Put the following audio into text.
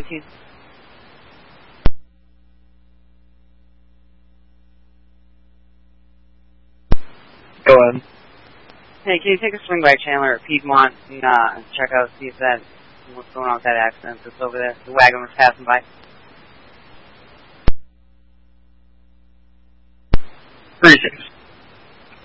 19. Go ahead. Hey, can you take a swing by Chandler at Piedmont and check out, see if what's going on with that accident that's over there? The wagon was passing by. 3-6.